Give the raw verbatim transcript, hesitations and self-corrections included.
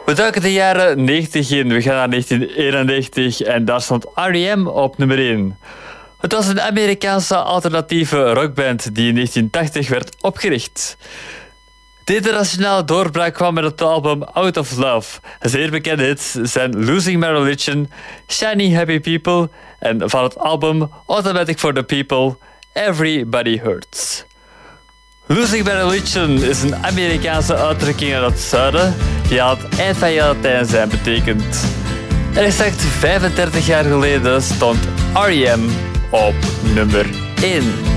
We duiken de jaren negentig in. We gaan naar negentien eenennegentig en daar stond R E M op nummer één. Het was een Amerikaanse alternatieve rockband die in negentien tachtig werd opgericht. De internationale doorbraak kwam met het album Out of Love. Zeer bekende hits zijn Losing My Religion, Shiny Happy People en van het album Automatic for the People, Everybody Hurts. Losing My Religion is een Amerikaanse uitdrukking uit het zuiden die aan het eind van je Latijn zijn betekent. En exact vijfendertig jaar geleden stond R E M op nummer één.